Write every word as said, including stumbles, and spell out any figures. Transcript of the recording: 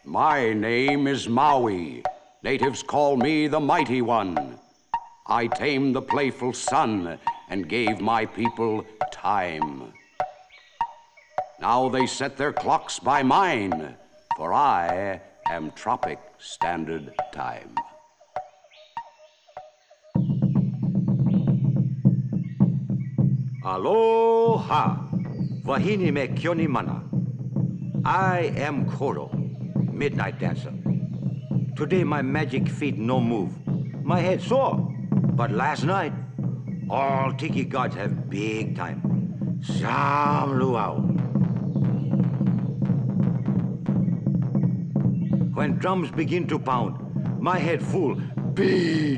My name is Maui. Natives call me the Mighty One. I tamed the playful sun and gave my people time. Now they set their clocks by mine, for I am Tropic Standard Time. Aloha! Wahine me kioni mana. I am Koro, Midnight Dancer. Today my magic feet no move. My head sore. But last night, all tiki gods have big time. Sam luau. When drums begin to pound, my head full, big.